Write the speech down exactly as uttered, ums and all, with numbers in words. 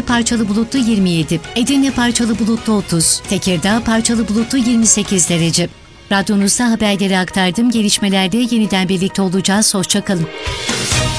parçalı bulutlu yirmi yedi, Edirne parçalı bulutlu otuz, Tekirdağ parçalı bulutlu yirmi sekiz derece. Radyonuzda haberleri aktardım. Gelişmelerde yeniden birlikte olacağız. Hoşça kalın.